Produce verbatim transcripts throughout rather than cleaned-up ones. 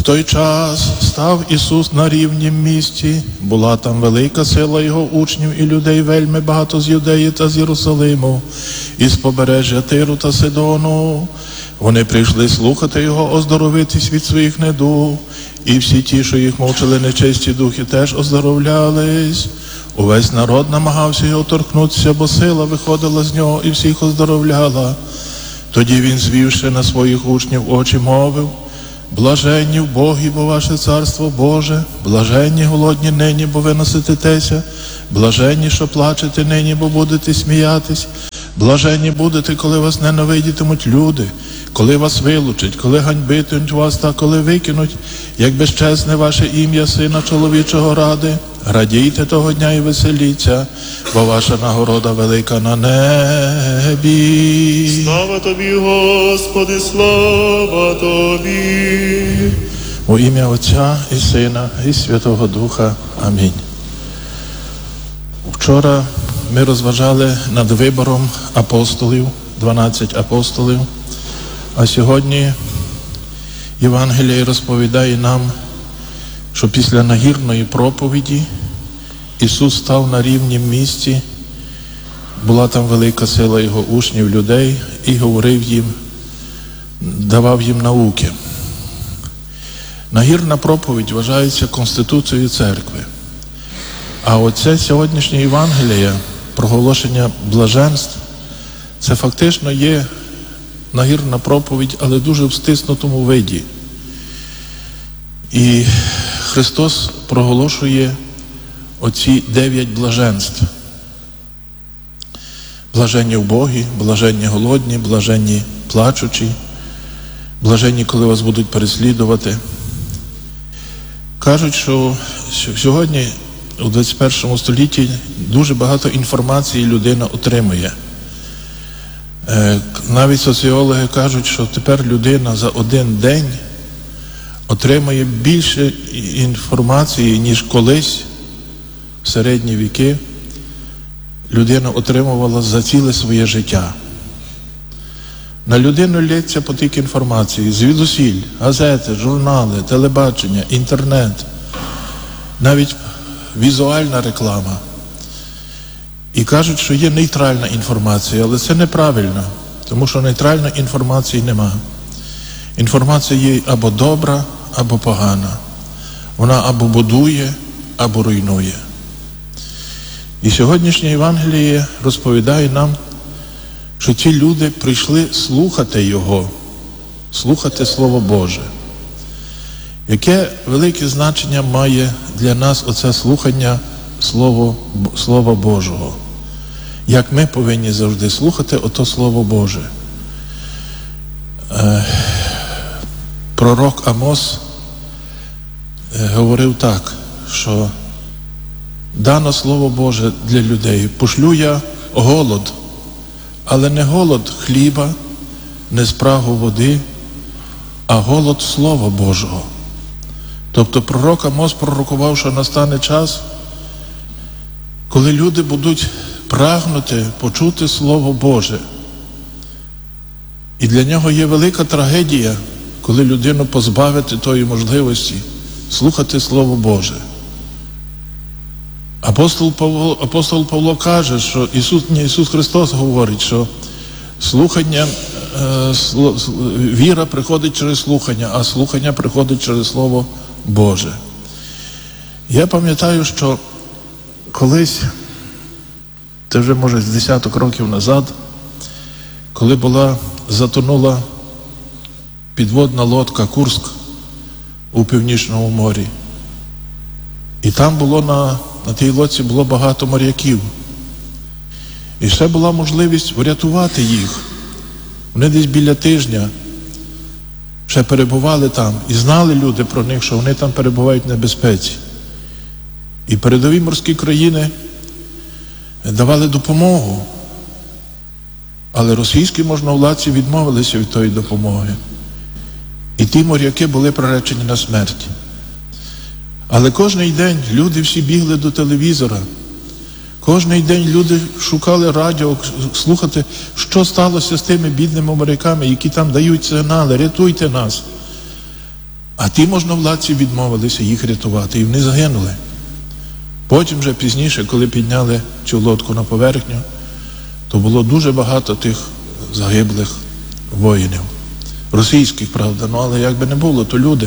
той час став Ісус на рівнім місці, була там велика сила Його учнів і людей вельми багато з Юдеї та з Єрусалиму, і з побережжя Тиру та Сидону. Вони прийшли слухати Його, оздоровитись від своїх недуг, і всі ті, що їх мучили нечисті духи, теж оздоровлялись. Увесь народ намагався Його торкнутися, бо сила виходила з Нього і всіх оздоровляла. Тоді Він, звівши на своїх учнів очі, мовив: блаженні вбогі, бо ваше царство Боже, блаженні голодні нині, бо ви насититеся, блаженні, що плачете нині, бо будете сміятись, блаженні будете, коли вас ненавидітимуть люди, коли вас вилучать, коли ганьбитимуть вас та коли викинуть, як безчесне ваше ім'я Сина чоловічого ради. Радійте того дня і веселіться, бо ваша нагорода велика на небі. Слава Тобі, Господи, слава Тобі. У ім'я Отця і Сина і Святого Духа. Амінь. Вчора ми розважали над вибором апостолів, дванадцять апостолів, а сьогодні Євангеліє розповідає нам, що після нагірної проповіді Ісус став на рівнім місці, була там велика сила Його учнів, людей, і говорив їм, давав їм науки. Нагірна проповідь вважається конституцією церкви. А оце сьогоднішнє Євангеліє, проголошення блаженств, це фактично є нагірна проповідь, але дуже в стиснутому виді. І Христос проголошує оці дев'ять блаженств. Блаженні вбогі, блаженні голодні, блаженні плачучі, блаженні, коли вас будуть переслідувати. Кажуть, що сьогодні, у двадцять першому столітті, дуже багато інформації людина отримує. Навіть соціологи кажуть, що тепер людина за один день отримує більше інформації, ніж колись в середні віки людина отримувала за ціле своє життя. На людину лється потік інформації звідусіль: газети, журнали, телебачення, інтернет, навіть візуальна реклама. І кажуть, що є нейтральна інформація, але це неправильно, тому що нейтральної інформації нема. Інформація є або добра, або погана. Вона або будує, або руйнує. І сьогоднішнє Євангеліє розповідає нам, що ці люди прийшли слухати Його, слухати Слово Боже. Яке велике значення має для нас оце слухання Слова, Слова Божого? Як ми повинні завжди слухати ото Слово Боже? Е, пророк Амос е, говорив так, що дано Слово Боже для людей. Пошлю я голод, але не голод хліба, не спрагу води, а голод Слова Божого. Тобто пророк Амос пророкував, що настане час, коли люди будуть прагнути почути Слово Боже. І для нього є велика трагедія, коли людину позбавити тої можливості слухати Слово Боже. Апостол Павло, апостол Павло каже, що Ісус, не Ісус Христос говорить, що слухання, е, сло, віра приходить через слухання, а слухання приходить через Слово Боже. Я пам'ятаю, що колись, це вже може з десяток років назад, коли була, затонула підводна лодка «Курск» у Північному морі. І там було на, на тій лодці було багато моряків. І ще була можливість врятувати їх. Вони десь біля тижня ще перебували там. І знали люди про них, що вони там перебувають в небезпеці. І передові морські країни давали допомогу. Але російські можновладці відмовилися від тої допомоги. І ті моряки були приречені на смерть. Але кожний день люди всі бігли до телевізора. Кожний день люди шукали радіо, слухати, що сталося з тими бідними моряками, які там дають сигнали: рятуйте нас. А ті можновладці відмовилися їх рятувати, і вони загинули. Потім вже пізніше, коли підняли цю лодку на поверхню, то було дуже багато тих загиблих воїнів. Російських, правда, ну але як би не було, то люди.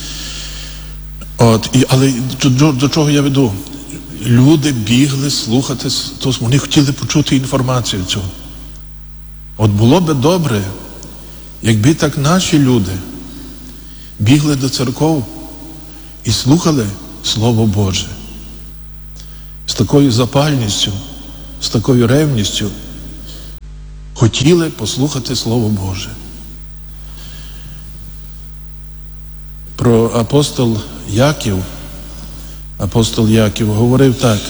От, і, але до, до чого я веду? Люди бігли слухати, то вони хотіли почути інформацію цю. От було би добре, якби так наші люди бігли до церков і слухали Слово Боже. З такою запальністю, з такою ревністю хотіли послухати Слово Боже. Про апостол Яків, апостол Яків говорив так: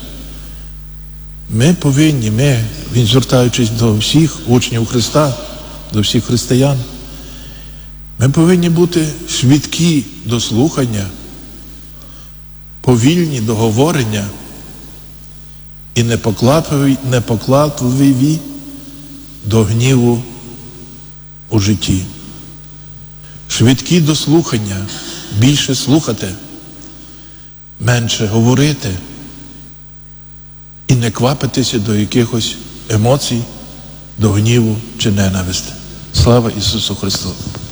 ми повинні, ми, він звертаючись до всіх учнів Христа, до всіх християн, ми повинні бути швидкі до слухання, повільні до говорення і непокладливі до гніву у житті. Швидкі до слухання, більше слухати, менше говорити і не квапитися до якихось емоцій, до гніву чи ненависти. Слава Ісусу Христу!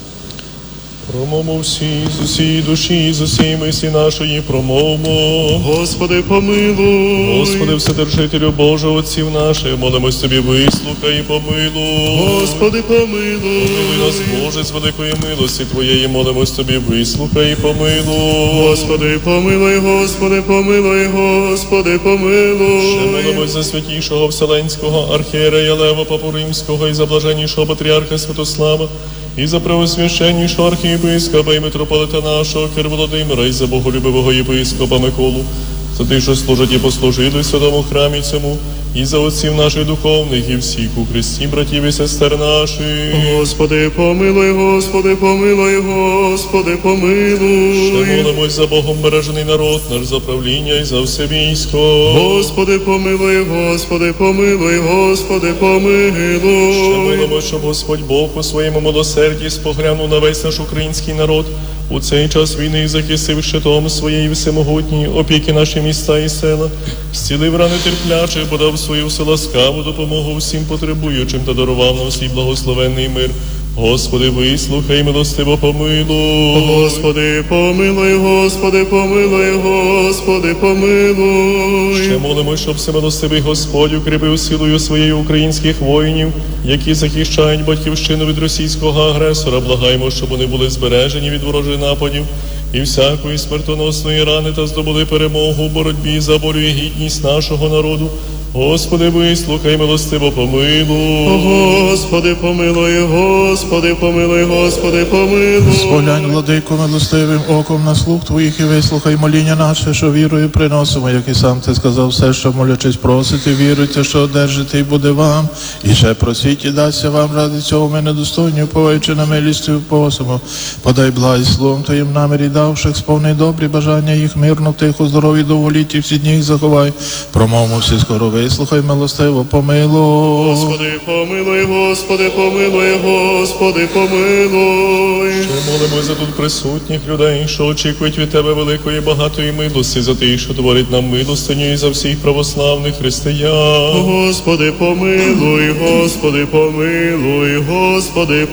Промовмо всі, з усієї душі, з усієї мислі нашої промовмо. Господи, помилуй. Господи, Вседержителю Боже, отців наших, молимось Тобі, вислухай і помилуй. Господи, помилуй. Помилуй нас, Боже, з великої милості Твоєї, молимось Тобі, вислухай і помилуй. Господи, помилуй, Господи, помилуй, Господи, помилуй. Ще молимось за святішого Вселенського архієрея Лева Папу Римського і за блаженнішого патріарха Святослава, і за преосвященнішого архієпископа і митрополита нашого Кир Володимира, і за боголюбивого єпископа Миколу, за тих, що служать і послужили в святому храмі цьому, і за отців наших духовних, і всіх у Христі, братів і сестер наших. Господи, помилуй, Господи, помилуй, Господи, помилуй. Ще молимось за Богом бережений народ наш, за правління і за все військо. Господи, помилуй, Господи, помилуй, Господи, помилуй. Ще молимось, щоб Господь Бог у своєму милосерді споглянув на весь наш український народ у цей час війни і захистив щитом своєї всемогутньої опіки наші міста і села, зцілив рани терплячих, подав свою вселаскаву допомогу всім потребуючим та дарував нам свій благословенний мир. Господи, вислухай, милостиво помилуй. Господи, помилуй, Господи, помилуй, Господи, помилуй. Ще молимо, щоб всемилостивий Господь укріпив силою своєї українських воїнів, які захищають батьківщину від російського агресора. Благаємо, щоб вони були збережені від ворожих нападів і всякої смертоносної рани та здобули перемогу у боротьбі за волю і гідність нашого народу. Господи, вислухай, милостиво помилуй. Господи, помилуй, Господи, помилуй, Господи, помилуй. Споглянь, владико, милостивим оком на слух Твоїх і вислухай моління наше, що вірою приносимо, як і сам Ти сказав, все, що молячись просити, віруйте, що одержите і буде вам. І ще просіть, і дасться вам, ради цього ми недостойні, уповаючи на милість Твою просимо. Подай благість словом Твоїм намірі давших, сповни добрі бажання їх мирно, тихо, здорові, довголіті, всі дні їх заховай. Промовмо всі скоро вислухай, милостиво помилуй. Господи, помилуй, Господи, помилуй, Господи, помилуй. Ще молимо за тут присутніх людей, що очікують від Тебе великої багатої милості, за Тих, що творить нам милостиню, і за всіх православних християн. Господи, помилуй, Господи, помилуй, Господи,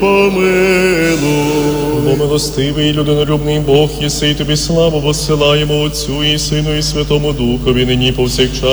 помилуй. Бо милостивий і людинолюбний Бог єси, і Тобі славу воссилаємо Отцю і Сину і Святому Духові, нині повсякчас